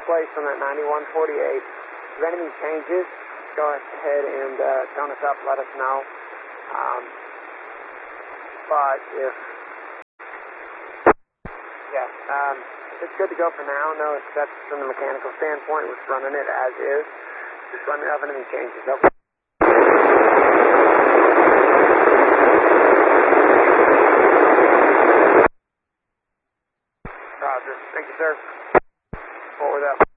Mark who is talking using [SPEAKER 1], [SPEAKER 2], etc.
[SPEAKER 1] place on that 9148. If anything changes, go ahead and tone us up, let us know. But if it's good to go for now. No exceptions from the mechanical standpoint. We're just running it as is. Just let me know if anything changes. Okay. Roger. Thank you, sir. Forward up.